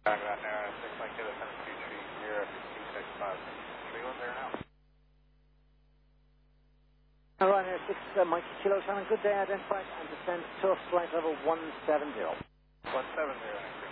Ground 6 Mike Kilo 723 365 now. Alright, 6 Mike Kilo 7, good day, identified and descend to flight level 170. 170.